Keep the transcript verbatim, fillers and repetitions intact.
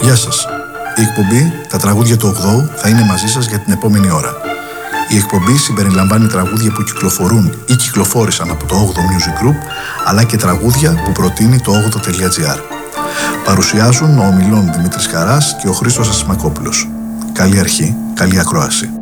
Γεια σας. Η εκπομπή «Τα τραγούδια του ογδόου» θα είναι μαζί σας για την επόμενη ώρα. Η εκπομπή συμπεριλαμβάνει τραγούδια που κυκλοφορούν ή κυκλοφόρησαν από το όγδοο Music Group, αλλά και τραγούδια που προτείνει το όγδοο τελεία τζι άρ. Παρουσιάζουν ο ομιλών Δημήτρης Χαράς και ο Χρήστος Ασημακόπουλος. Καλή αρχή, καλή ακρόαση.